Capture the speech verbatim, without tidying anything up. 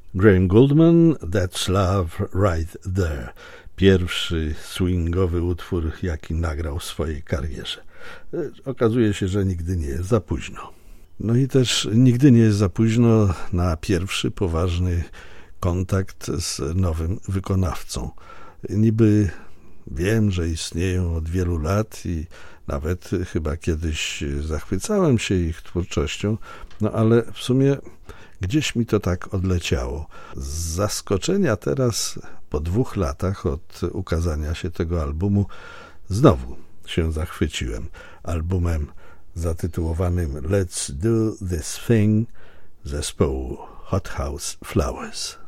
Graham Gouldman, That's Love Right There. Pierwszy swingowy utwór, jaki nagrał w swojej karierze. Okazuje się, że nigdy nie jest za późno. No i też nigdy nie jest za późno na pierwszy poważny kontakt z nowym wykonawcą. Niby wiem, że istnieją od wielu lat i nawet chyba kiedyś zachwycałem się ich twórczością, no ale w sumie gdzieś mi to tak odleciało. Z zaskoczenia teraz, po dwóch latach od ukazania się tego albumu, znowu się zachwyciłem albumem zatytułowanym Let's Do This Thing zespołu Hothouse Flowers.